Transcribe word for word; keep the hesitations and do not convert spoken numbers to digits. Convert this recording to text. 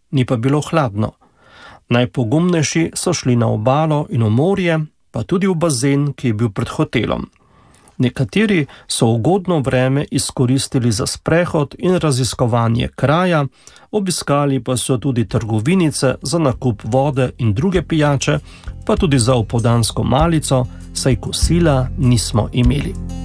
ni pa bilo hladno. Najpogumnejši so šli na obalo in v morje, pa tudi v bazen, ki je bil pred hotelom. Nekateri so ugodno vreme izkoristili za sprehod in raziskovanje kraja, obiskali pa so tudi trgovinice za nakup vode in druge pijače, pa tudi za opoldansko malico, saj kosila nismo imeli.